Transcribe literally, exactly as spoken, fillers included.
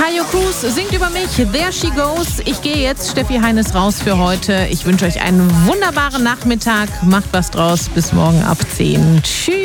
Tayo Cruz singt über mich. There she goes. Ich gehe jetzt. Steffi Heines raus für heute. Ich wünsche euch einen wunderbaren Nachmittag. Macht was draus. Bis morgen ab zehn. Tschüss.